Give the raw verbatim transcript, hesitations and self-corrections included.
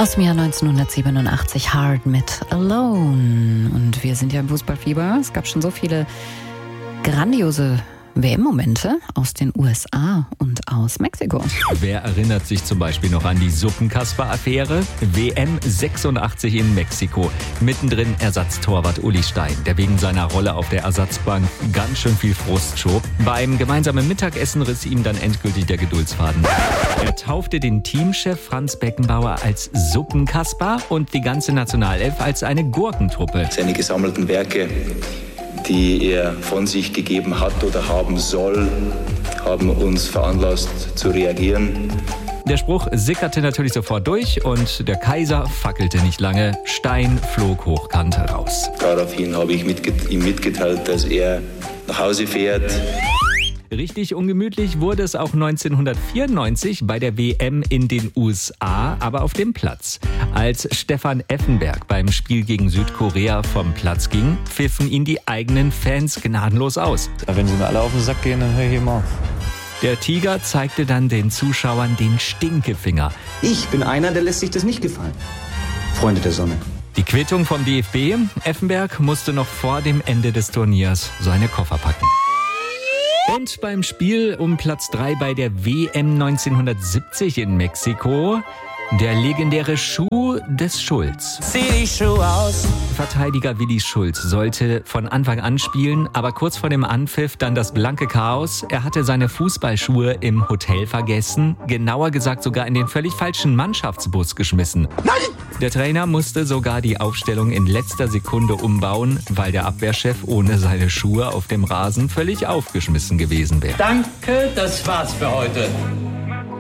Aus dem Jahr neunzehnhundertsiebenundachtzig, Hard mit Alone. Und wir sind ja im Fußballfieber. Es gab schon so viele grandiose W M-Momente aus den U S A und aus Mexiko. Wer erinnert sich zum Beispiel noch an die Suppenkasper-Affäre? W M sechsundachtzig in Mexiko. Mittendrin Ersatztorwart Uli Stein, der wegen seiner Rolle auf der Ersatzbank ganz schön viel Frust schob. Beim gemeinsamen Mittagessen riss ihm dann endgültig der Geduldsfaden. Er taufte den Teamchef Franz Beckenbauer als Suppenkasper und die ganze Nationalelf als eine Gurkentruppe. Seine gesammelten Werke, die er von sich gegeben hat oder haben soll, haben uns veranlasst zu reagieren. Der Spruch sickerte natürlich sofort durch und der Kaiser fackelte nicht lange. Stein flog hochkant raus. Daraufhin habe ich mitget- ihm mitgeteilt, dass er nach Hause fährt. Richtig ungemütlich wurde es auch neunzehnhundertvierundneunzig bei der W M in den U S A, aber auf dem Platz. Als Stefan Effenberg beim Spiel gegen Südkorea vom Platz ging, pfiffen ihn die eigenen Fans gnadenlos aus. Wenn sie mir alle auf den Sack gehen, dann höre ich immer auf. Der Tiger zeigte dann den Zuschauern den Stinkefinger. Ich bin einer, der lässt sich das nicht gefallen. Freunde der Sonne. Die Quittung vom D F B. Effenberg musste noch vor dem Ende des Turniers seine Koffer packen. Und beim Spiel um Platz drei bei der W M neunzehnhundertsiebzig in Mexiko, der legendäre Schuh des Schulz. Zieh die Schuhe aus. Verteidiger Willi Schulz sollte von Anfang an spielen, aber kurz vor dem Anpfiff dann das blanke Chaos. Er hatte seine Fußballschuhe im Hotel vergessen, genauer gesagt sogar in den völlig falschen Mannschaftsbus geschmissen. Nein! Der Trainer musste sogar die Aufstellung in letzter Sekunde umbauen, weil der Abwehrchef ohne seine Schuhe auf dem Rasen völlig aufgeschmissen gewesen wäre. Danke, das war's für heute.